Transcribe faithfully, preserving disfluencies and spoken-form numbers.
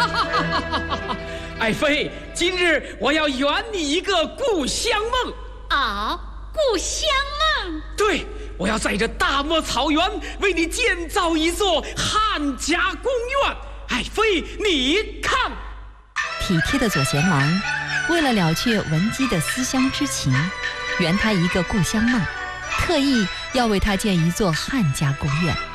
爱妃，今日我要圆你一个故乡梦。 啊，故乡梦？ 对，我要在这大漠草原为你建造一座汉家宫苑。爱妃，你看。 体贴的左贤王为了了却文姬的思乡之情，圆他一个故乡梦，特意要为他建一座汉家宫苑。